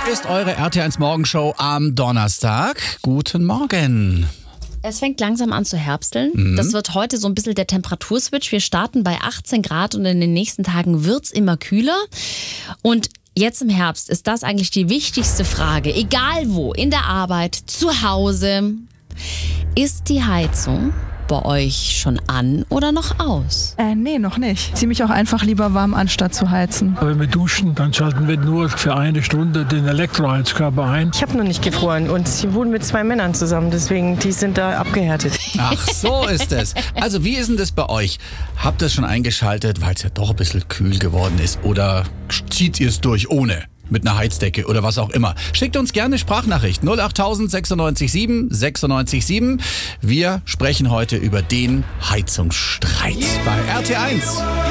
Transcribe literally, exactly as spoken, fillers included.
ist eure R T eins Morgenshow am Donnerstag. Guten Morgen. Es fängt langsam an zu herbsteln. Mhm. Das wird heute so ein bisschen der Temperaturswitch. Wir starten bei achtzehn Grad und in den nächsten Tagen wird's immer kühler. Und jetzt im Herbst ist das eigentlich die wichtigste Frage. Egal wo, in der Arbeit, zu Hause. Ist die Heizung bei euch schon an oder noch aus? Äh, nee, noch nicht. Zieh mich auch einfach lieber warm an, statt zu heizen. Wenn wir duschen, dann schalten wir nur für eine Stunde den Elektroheizkörper ein. Ich habe noch nicht gefroren und ich wohne mit zwei Männern zusammen, deswegen die sind da abgehärtet. Ach, so ist es. Also wie ist denn das bei euch? Habt ihr es schon eingeschaltet, weil es ja doch ein bisschen kühl geworden ist? Oder zieht ihr es durch ohne? Mit einer Heizdecke oder was auch immer. Schickt uns gerne Sprachnachricht null acht tausend sechsundneunzig sieben sechsundneunzig sieben. Wir sprechen heute über den Heizungsstreit bei R T eins.